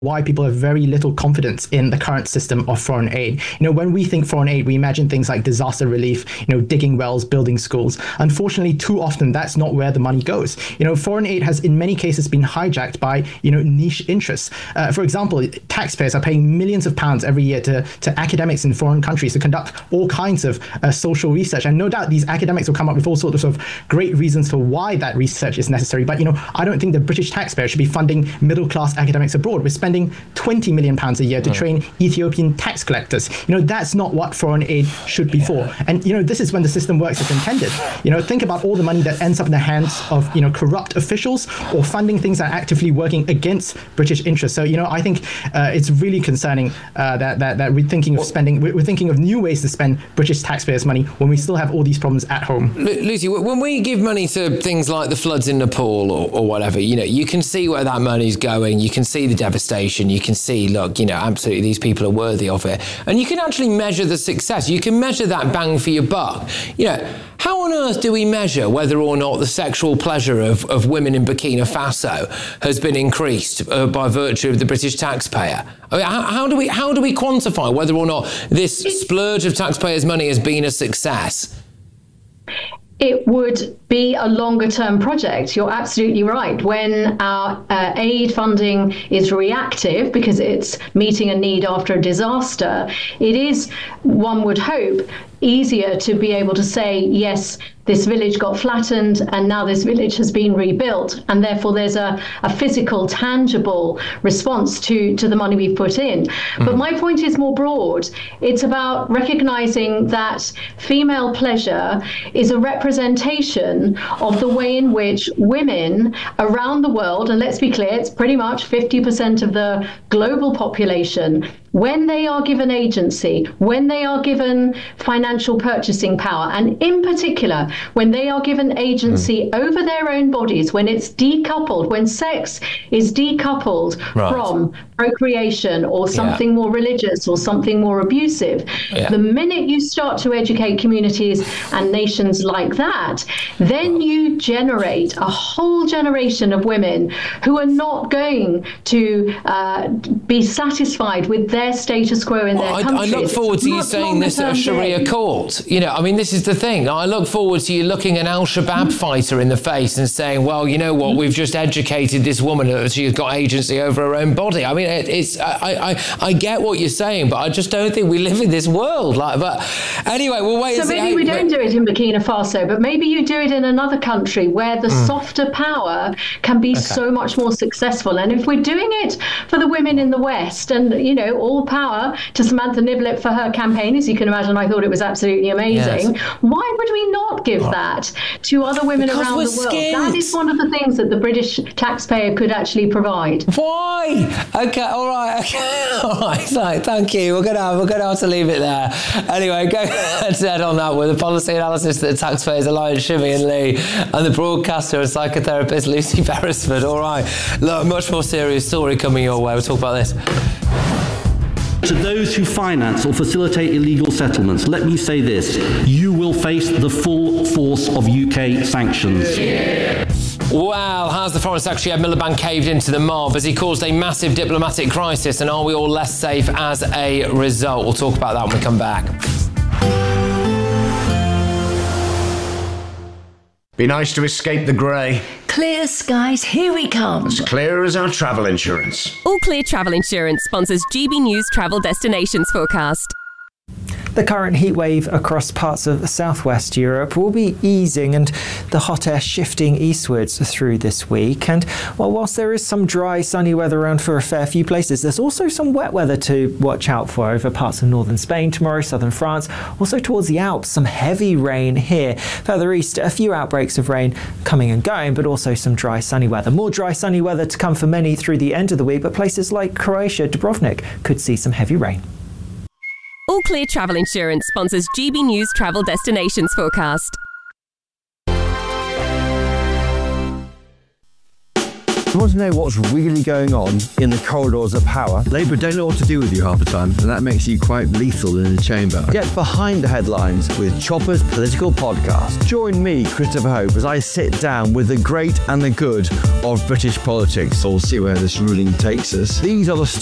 why people have very little confidence in the current system of foreign aid. When we think foreign aid, we imagine things like disaster relief, digging wells, building schools. Unfortunately, too often, that's not where the money goes. Foreign aid has in many cases been hijacked by, niche interests. For example, taxpayers are paying millions of pounds every year to academics in foreign countries to conduct all kinds of social research. And no doubt these academics will come up with all sorts of great reasons for why that research is necessary. But, I don't think the British taxpayer should be funding middle-class academics abroad. We're spending 20 million pounds a year to train Ethiopian tax collectors. That's not what foreign aid should be for. And, this is when the system works as intended. Think about all the money that ends up in the hands of, corrupt officials or funding things that are actively working against British interests. So, I think it's really concerning that we're thinking of new ways to spend British taxpayers' money when we still have all these problems at home. Lucy, when we give money to things like the floods in Nepal or whatever, you can see where that money's going. You can see the devastation. You can see, look, absolutely these people are worthy of it. And you can actually measure the success. You can measure that bang for your buck. How on earth do we measure whether or not the sexual pleasure of women in Burkina Faso has been increased by virtue of the British taxpayer? I mean, how do we quantify whether or not this splurge of taxpayers' money has been a success? It would be a longer term project. You're absolutely right. When our aid funding is reactive because it's meeting a need after a disaster, it is, one would hope, easier to be able to say, yes, this village got flattened and now this village has been rebuilt, and therefore there's a physical, tangible response to the money we've put in. But my point is more broad. It's about recognizing that female pleasure is a representation of the way in which women around the world, and let's be clear, it's pretty much 50% of the global population, when they are given agency, when they are given financial purchasing power, and in particular, when they are given agency over their own bodies, when it's decoupled, when sex is decoupled from procreation or something more religious or something more abusive, the minute you start to educate communities and nations like that, then you generate a whole generation of women who are not going to be satisfied with their status quo in their countries. I look forward to you saying this at a Sharia court. This is the thing. I look forward to you looking an Al-Shabaab fighter in the face and saying, well, you know what, we've just educated this woman, she's got agency over her own body. I mean, I get what you're saying, but I just don't think we live in this world. But anyway, we'll wait and see. So maybe we don't do it in Burkina Faso, but maybe you do it in another country where the softer power can be so much more successful. And if we're doing it for the women in the West, and, all power to Samantha Niblett for her campaign, as you can imagine, I thought it was absolutely amazing. Yes. Why would we not give that to other women around the world? Skint. That is one of the things that the British taxpayer could actually provide. Why? Okay, all right. Okay. All right, thank you. We're gonna have to leave it there. Anyway, go ahead on that with the policy analysis that taxpayers Alliance, Shimmy and Lee, and the broadcaster and psychotherapist Lucy Beresford. All right, look, much more serious story coming your way. We'll talk about this. To those who finance or facilitate illegal settlements, let me say this: you will face the full force of UK sanctions. Well, has the Foreign Secretary Ed Miliband caved into the mob? Has he caused a massive diplomatic crisis? And are we all less safe as a result? We'll talk about that when we come back. Be nice to escape the grey. Clear skies, here we come. As clear as our travel insurance. All Clear Travel Insurance sponsors GB News Travel Destinations Forecast. The current heat wave across parts of southwest Europe will be easing and the hot air shifting eastwards through this week. And whilst there is some dry, sunny weather around for a fair few places, there's also some wet weather to watch out for over parts of northern Spain tomorrow, southern France, also towards the Alps, some heavy rain here. Further east, a few outbreaks of rain coming and going, but also some dry, sunny weather. More dry, sunny weather to come for many through the end of the week, but places like Croatia, Dubrovnik could see some heavy rain. All Clear Travel Insurance sponsors GB News Travel Destinations Forecast. You want to know what's really going on in the corridors of power? Labour don't know what to do with you half the time, and that makes you quite lethal in the chamber. Get behind the headlines with Chopper's Political Podcast. Join me, Christopher Hope, as I sit down with the great and the good of British politics. We'll see where this ruling takes us. These are the